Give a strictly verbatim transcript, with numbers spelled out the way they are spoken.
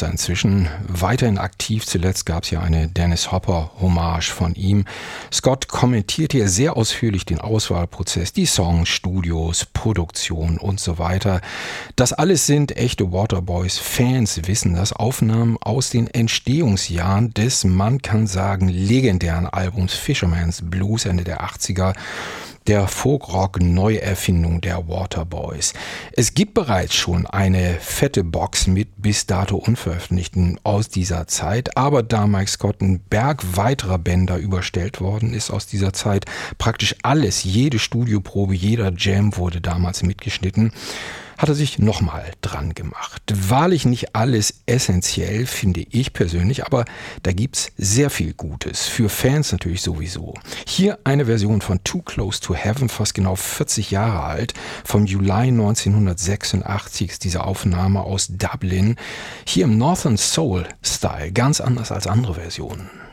ist er inzwischen weiterhin aktiv. Zuletzt gab es ja eine Dennis Hopper-Hommage von ihm. Scott kommentiert hier sehr ausführlich den Auswahlprozess, die Songs, Studios, Produktion und so weiter. Das alles sind echte Waterboys-Fans, wissen das, Aufnahmen aus den Entstehungsjahren des, man kann sagen, legendären Albums Fisherman's Blues Ende der achtziger. Der Folk-Rock-Neuerfindung der Waterboys. Es gibt bereits schon eine fette Box mit bis dato unveröffentlichten aus dieser Zeit, aber da Mike Scott einen Berg weiterer Bänder überstellt worden ist aus dieser Zeit, praktisch alles, jede Studioprobe, jeder Jam wurde damals mitgeschnitten, hat er sich nochmal dran gemacht. Wahrlich nicht alles essentiell, finde ich persönlich, aber da gibt's sehr viel Gutes. Für Fans natürlich sowieso. Hier eine Version von Too Close to Heaven, fast genau vierzig Jahre alt. Vom Juli neunzehnhundertsechsundachtzig ist diese Aufnahme aus Dublin. Hier im Northern Soul Style, ganz anders als andere Versionen.